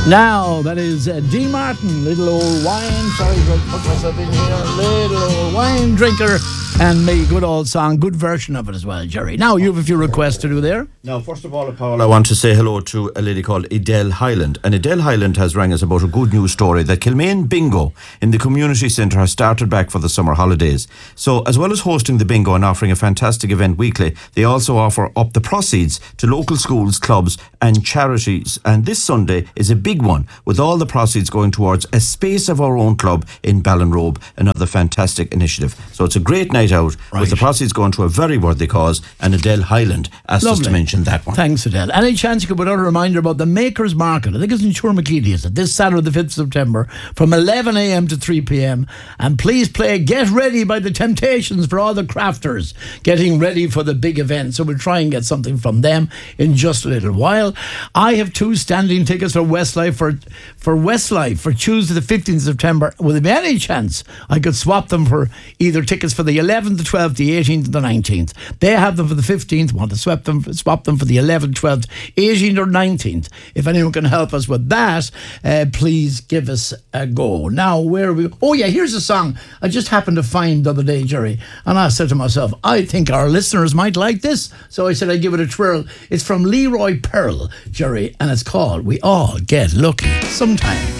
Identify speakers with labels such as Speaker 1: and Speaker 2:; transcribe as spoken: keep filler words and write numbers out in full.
Speaker 1: Now, that is uh, D. Martin, Little Old Wine. Sorry, I put myself in here. Little Old Wine Drinker. And a good old song, good version of it as well, Jerry. Now, you have a few requests to do there.
Speaker 2: Now, first of all, Paul, I want to say hello to a lady called Edel Highland. And Edel Highland has rang us about a good news story that Kilmaine Bingo in the community centre has started back for the summer holidays. So, as well as hosting the bingo and offering a fantastic event weekly, they also offer up the proceeds to local schools, clubs and charities. And this Sunday is a big one, with all the proceeds going towards a Space of Our Own club in Ballinrobe, another fantastic initiative. So it's a great night out, right, with the proceeds going to a very worthy cause, and Adele Highland asked Lovely. us to mention that one.
Speaker 1: Thanks, Adele. Any chance you could put out a reminder about the Makers Market? I think it's in Tourmakeely, is it? This Saturday the fifth of September from eleven a.m. to three p.m. And please play Get Ready by the Temptations for all the crafters getting ready for the big event. So we'll try and get something from them in just a little while. I have two standing tickets for Westlife for, for Westlife for Tuesday the fifteenth of September. Will there be any chance I could swap them for either tickets for the eleventh, the twelfth, the eighteenth and the nineteenth? They have them for the fifteenth. Want to swap them, swap them for the eleventh, twelfth, eighteenth or nineteenth. If anyone can help us with that, uh, please give us a go. Now, where are we? Oh yeah, here's a song I just happened to find the other day, Jerry. And I said to myself, I think our listeners might like this. So I said I'd give it a twirl. It's from Leroy Pearl, Jerry, and it's called We All Get Lucky Sometime.